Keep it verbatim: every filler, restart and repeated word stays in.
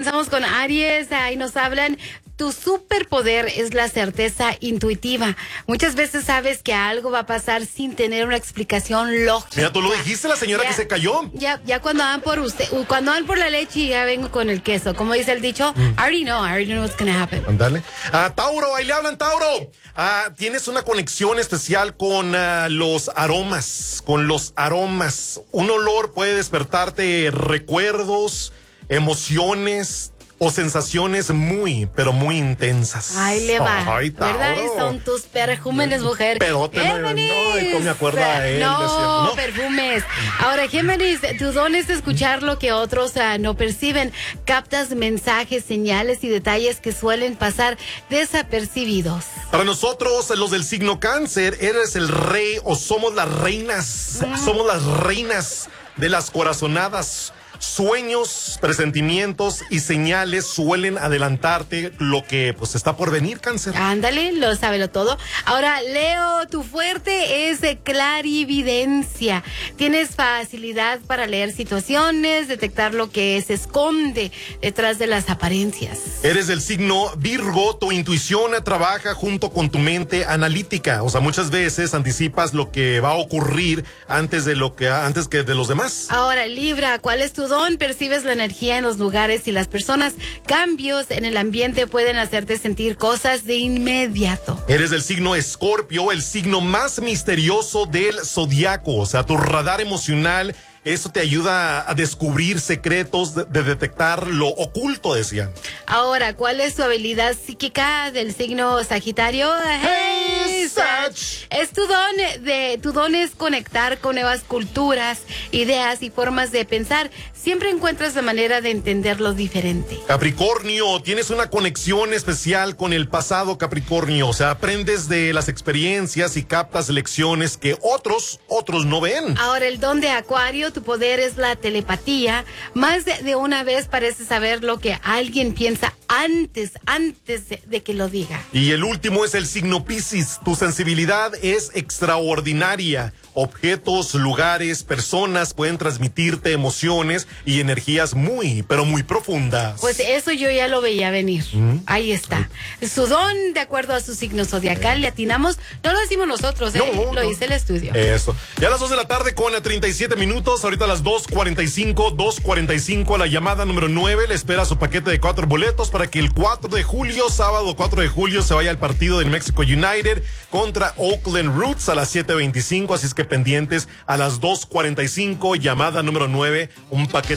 comenzamos con Aries. Ahí nos hablan. Tu superpoder es la certeza intuitiva. Muchas veces sabes que algo va a pasar sin tener una explicación lógica. Mira, tú lo dijiste, la señora ya, que se cayó. Ya, ya cuando van por usted, cuando van por la leche, ya vengo con el queso. Como dice el dicho, mm. I already know, I already know what's gonna happen. Andale. Ah, Tauro, ahí le hablan, Tauro. Ah, tienes una conexión especial con uh, los aromas, con los aromas. Un olor puede despertarte recuerdos, emociones o sensaciones muy, pero muy intensas. Ay, le va. Ay, ¿verdad? Son tus perfumes, mujer. Pero te Géminis. No, me acuerda a él. No, ¿no? perfumes. Ahora, Géminis, tu don es escuchar lo que otros uh, no perciben. Captas mensajes, señales y detalles que suelen pasar desapercibidos. Para nosotros, los del signo Cáncer, eres el rey o somos las reinas. Mm. Somos las reinas de las corazonadas. Sueños, presentimientos y señales suelen adelantarte lo que pues está por venir, Cáncer. Ándale, lo sábelo todo. Ahora, Leo, tu fuerte es de clarividencia. Tienes facilidad para leer situaciones, detectar lo que se esconde detrás de las apariencias. Eres del signo Virgo, tu intuición trabaja junto con tu mente analítica. O sea, muchas veces anticipas lo que va a ocurrir antes de lo que antes que de los demás. Ahora, Libra, ¿cuál es tu don? Percibes la energía en los lugares y las personas. Cambios en el ambiente pueden hacerte sentir cosas de inmediato. Eres del signo Escorpio, el signo más misterioso del zodiaco. O sea, tu radar emocional, eso te ayuda a descubrir secretos, de, de detectar lo oculto, decían. Ahora, ¿cuál es tu habilidad psíquica del signo Sagitario? Hey, Sag. Es tu don, de, tu don es conectar con nuevas culturas, ideas y formas de pensar. Siempre encuentras la manera de entender lo diferente. Capricornio, tienes una conexión especial con el pasado, Capricornio. O sea, aprendes de las experiencias y captas lecciones que otros, otros no ven. Ahora, el don de Acuario, tu poder es la telepatía. Más de, de una vez pareces saber lo que alguien piensa antes, antes de, de que lo diga. Y el último es el signo Piscis. Tu sensibilidad es extraordinaria. Objetos, lugares, personas pueden transmitirte emociones y energías muy, pero muy profundas. Pues eso yo ya lo veía venir. ¿Mm? Ahí está. Su don, de acuerdo a su signo zodiacal, le atinamos. No lo decimos nosotros, ¿eh? No, lo no. dice el estudio. Eso. Ya a las dos de la tarde con treinta y siete minutos. Ahorita a las dos cuarenta y cinco, dos cuarenta y cinco, la llamada número nueve. Le espera su paquete de cuatro boletos para que el cuatro de julio, sábado cuatro de julio, se vaya al partido del México United contra Oakland Roots a las siete veinticinco. Así es que pendientes a las dos cuarenta y cinco, llamada número nueve, un paquete